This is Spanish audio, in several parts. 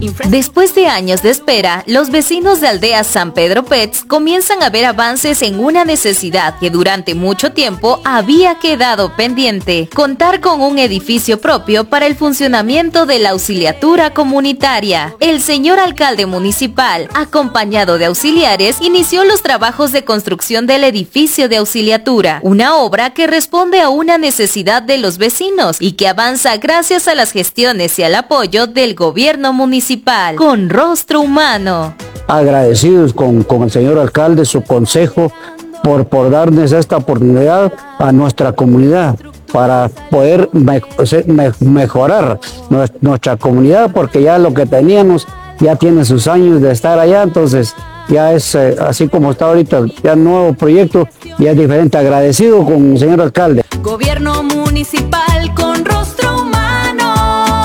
Después de años de espera, los vecinos de Aldea San Pedro Pets comienzan a ver avances en una necesidad que durante mucho tiempo había quedado pendiente: contar con un edificio propio para el funcionamiento de la auxiliatura comunitaria. El señor alcalde municipal, acompañado de auxiliares, inició los trabajos de construcción del edificio de auxiliatura, una obra que responde a una necesidad de los vecinos y que avanza gracias a las gestiones y al apoyo del gobierno municipal, con rostro humano. Agradecidos con el señor alcalde, su consejo, por darnos esta oportunidad a nuestra comunidad para poder mejorar nuestra comunidad, porque ya lo que teníamos ya tiene sus años de estar allá, entonces ya es así como está ahorita, ya nuevo proyecto, ya es diferente. Agradecido con el señor alcalde. Gobierno municipal con rostro humano.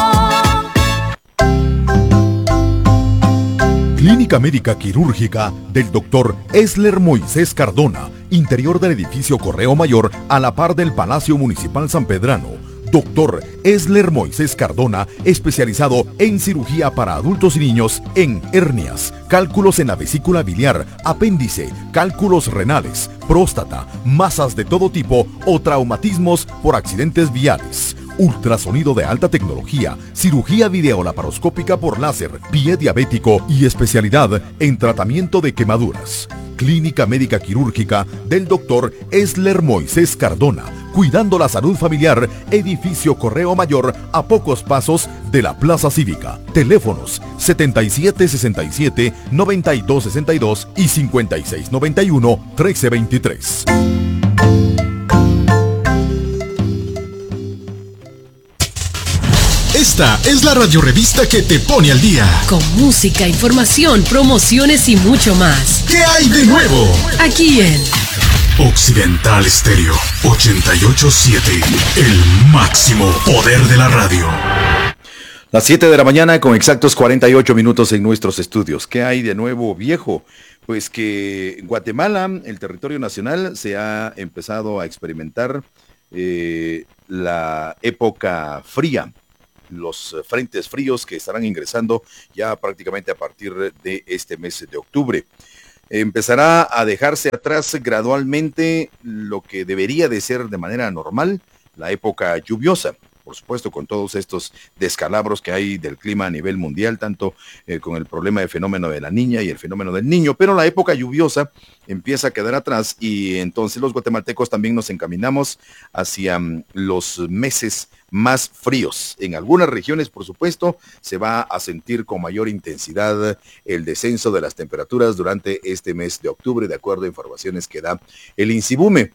Clínica Médica Quirúrgica del Dr. Esler Moisés Cardona, interior del edificio Correo Mayor a la par del Palacio Municipal Sanpedrano. Dr. Esler Moisés Cardona, especializado en cirugía para adultos y niños en hernias, cálculos en la vesícula biliar, apéndice, cálculos renales, próstata, masas de todo tipo o traumatismos por accidentes viales. Ultrasonido de alta tecnología, cirugía videolaparoscópica por láser, pie diabético y especialidad en tratamiento de quemaduras. Clínica Médica Quirúrgica del Dr. Esler Moisés Cardona, cuidando la salud familiar, edificio Correo Mayor a pocos pasos de la Plaza Cívica. Teléfonos 7767-9262 y 5691-1323. Esta es la radiorevista que te pone al día. Con música, información, promociones y mucho más. ¿Qué hay de nuevo? Aquí en Occidental Estéreo 88.7, el máximo poder de la radio. Las 7 de la mañana con exactos 48 minutos en nuestros estudios. ¿Qué hay de nuevo, viejo? Pues que en Guatemala, el territorio nacional, se ha empezado a experimentar la época fría. Los frentes fríos que estarán ingresando ya prácticamente a partir de este mes de octubre. Empezará a dejarse atrás gradualmente lo que debería de ser de manera normal la época lluviosa. Por supuesto, con todos estos descalabros que hay del clima a nivel mundial, tanto con el problema del fenómeno de la niña y el fenómeno del niño, pero la época lluviosa empieza a quedar atrás y entonces los guatemaltecos también nos encaminamos hacia los meses más fríos. En algunas regiones, por supuesto, se va a sentir con mayor intensidad el descenso de las temperaturas durante este mes de octubre, de acuerdo a informaciones que da el INSIBUME.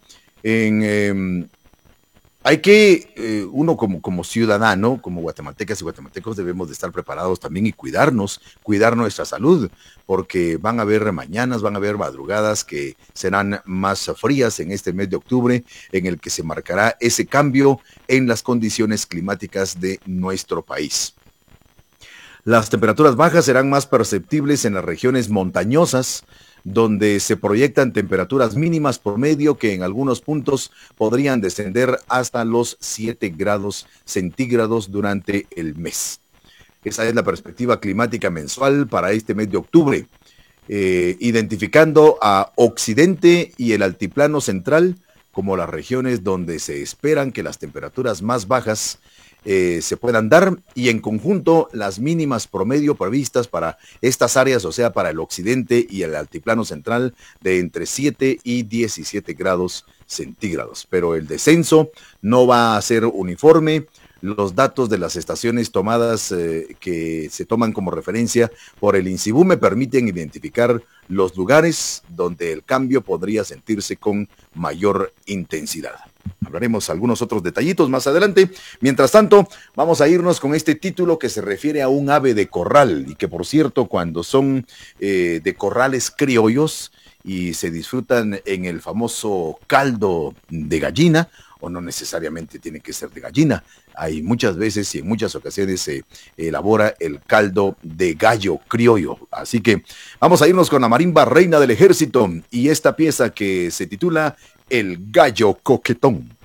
Hay que, uno como ciudadano, como guatemaltecas y guatemaltecos, debemos de estar preparados también y cuidar nuestra salud, porque van a haber mañanas, van a haber madrugadas que serán más frías en este mes de octubre, en el que se marcará ese cambio en las condiciones climáticas de nuestro país. Las temperaturas bajas serán más perceptibles en las regiones montañosas, donde se proyectan temperaturas mínimas promedio que en algunos puntos podrían descender hasta los 7 grados centígrados durante el mes. Esa es la perspectiva climática mensual para este mes de octubre, identificando a Occidente y el Altiplano Central como las regiones donde se esperan que las temperaturas más bajas se puedan dar, y en conjunto las mínimas promedio previstas para estas áreas, o sea, para el occidente y el altiplano central, de entre 7 y 17 grados centígrados. Pero el descenso no va a ser uniforme. Los datos de las estaciones tomadas que se toman como referencia por el INSIBUME permiten identificar los lugares donde el cambio podría sentirse con mayor intensidad. Hablaremos algunos otros detallitos más adelante. Mientras tanto, vamos a irnos con este título que se refiere a un ave de corral y que, por cierto, cuando son de corrales criollos y se disfrutan en el famoso caldo de gallina, o no necesariamente tiene que ser de gallina, hay muchas veces y en muchas ocasiones se elabora el caldo de gallo criollo. Así que vamos a irnos con la marimba Reina del Ejército y esta pieza que se titula El Gallo Coquetón.